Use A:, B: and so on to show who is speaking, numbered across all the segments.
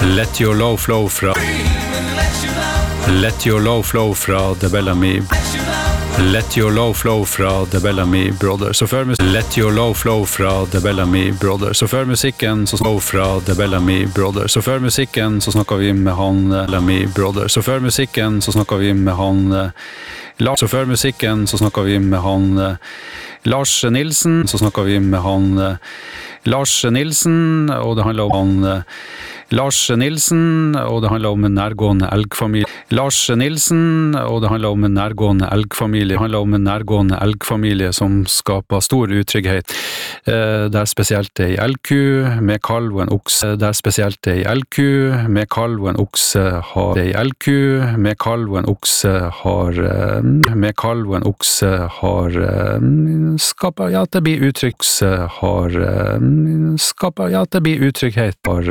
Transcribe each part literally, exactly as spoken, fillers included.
A: Let Your Love Flow fra Let Your Love Flow fra The Bellamy Let Your Love Flow fra The Bellamy Brothers så før Let Your Love Flow fra The Bellamy Brothers så før musikken så snakker fra The Bellamy Brothers så før musikken så snakker vi med han Bellamy Brothers så før musikken så snakker vi med han Lars så før musikken så snakker vi med han Lars Nilsen så snakker vi med han Lars Nilsen og det handler om han Lars Nilsen og det handler om en nærgående elgfamilie Lars Nilsen og det handler om en nærgående elgfamilie det handler om en nærgående elgfamilie som skaper stor utrygghet der spesielt er i elgku med kalv og en okse der spesielt er i elgku med kalv og en okse har det i elgku med kalv og en okse har med kalv og en okse har skaper ja det blir uttrykk har skaper ja det blir utrygghet har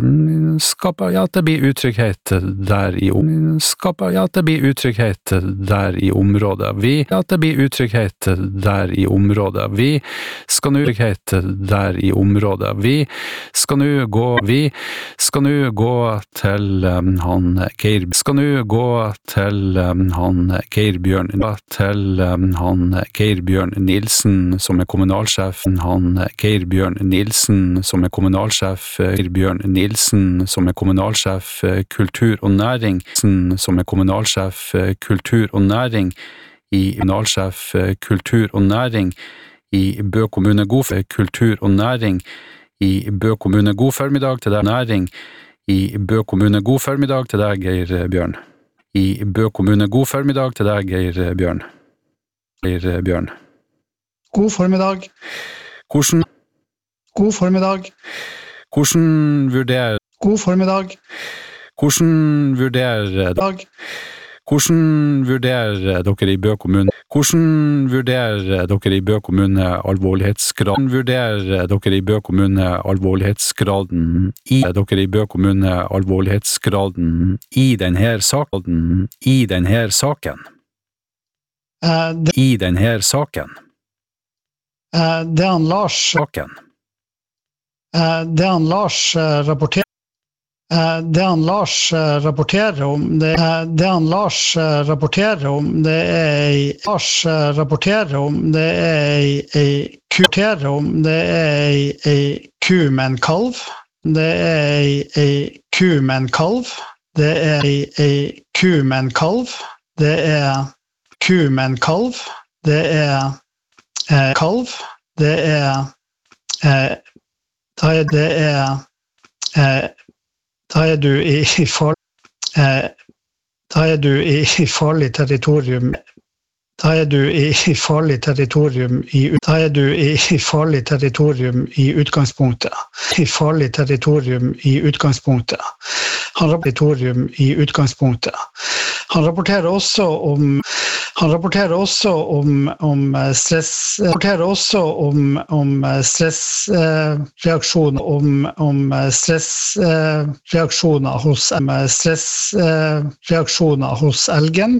A: skaper ja det blir utrygghet der i om skaper ja det blir utrygghet der i området vi ja det blir utrygghet der i området vi skal nu utrygghet der i området vi skal nu gå vi skal nu gå til um, han Geir skal nu gå til um, han Geir Bjørn til um, han Geir Bjørn Nilsen som er kommunalsjef han Geir Bjørn Nilsen som er kommunalsjef Geir Bjørn Nilsen som er kommunalsjef kultur og næring som er kommunalsjef kultur og næring i kommunalsjef kultur og næring i Bø kommune god kultur og næring i Bø kommune god formiddag til deg næring i Bø kommune god formiddag til deg Geir Bjørn i Bø kommune god formiddag til deg Geir Bjørn Geir Bjørn
B: God formiddag
A: Hvordan
B: God formiddag
A: Hvordan vurderer
B: God formiddag
A: Hvordan vurderer
B: dag
A: Hvordan vurderer dere i Bø kommune Hvordan vurderer dere i Bø kommune alvorlighetsgraden vurderer dere i Bø kommune alvorlighetsgraden i dere i Bø kommune alvorlighetsgraden i denne saken i denne saken
B: uh, det,
A: i denne saken
B: uh, det han Lars
A: saken
B: uh, det han Lars uh, rapporterer Det han Lars rapporterer om, det, det han Lars rapporterer om, det er Lars rapporterer om, det er ei kurterer om, det er ei ku med en kalv, det er ei ku med en kalv, det er ei ku med en kalv, det er ku med en kalv, det er eh, kalv, det er eh, det er eh, Da er du i, i, far, eh, da er du i, i farlig territorium. Da er du i, i farlig territorium i Da er du i, i farlig territorium i utgangspunktet. I farlig territorium i utgangspunktet. Han rapporterer i utgangspunktet. Han rapporterer også om Han rapporterer også om, om stress rapporterer også om, om stressreaksjoner om, om stressreaksjoner hos stressreaksjoner hos elgen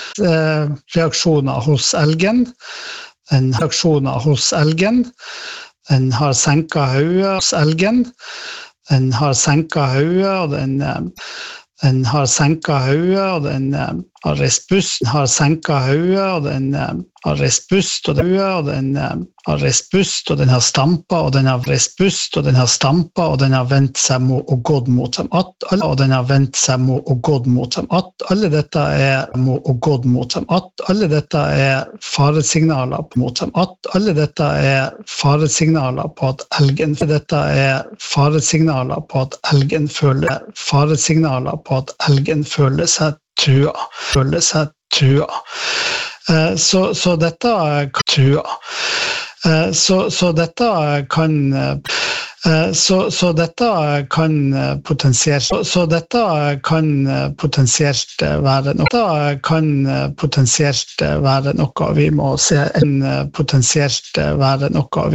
B: reaksjoner hos elgen en reaksjoner hos elgen den har senket hodet hos elgen den har senket hodet og den den har senket hodet og den har reist pust har senket hodet og den har reist pust og den og den har reist pust og den har stampet og den har reist pust og den har stampet og den har vendt seg mot og gått mot dem at alle og den har vendt seg mot og gått mot dem at alle dette er mot og gått mot dem at alle dette er faresignaler mot dem at alle dette er faresignaler på at elgen dette er faresignaler på at elgen føler faresignaler på at elgen føler seg trua føler seg trua så så dette kan trua så så dette kan så så dette kan potensielt så, så dette kan potensielt være noe dette kan potensielt være noe vi må se en potensielt være noe vi